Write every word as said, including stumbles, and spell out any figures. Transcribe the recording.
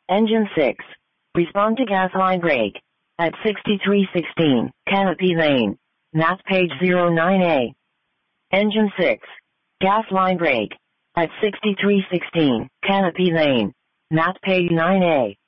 Engine six. Respond to gas line break. At sixty-three sixteen, Canopy Lane. Map page zero nine A. Engine six. Gas line break. At sixty-three sixteen, Canopy Lane. Map page nine A.